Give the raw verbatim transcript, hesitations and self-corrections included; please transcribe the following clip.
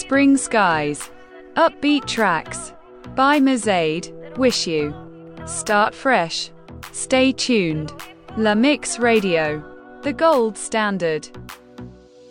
Spring skies. Upbeat tracks. By Mazade. Wish you. Start fresh. Stay tuned. La Mix Radio. The gold standard.